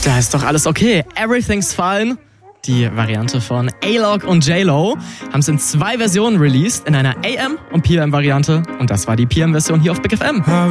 Da ist doch alles okay. Everything's Fine. Die Variante von A-Log und J-Lo haben es in 2 Versionen released, in einer AM- und PM-Variante. Und das war die PM-Version hier auf Big FM.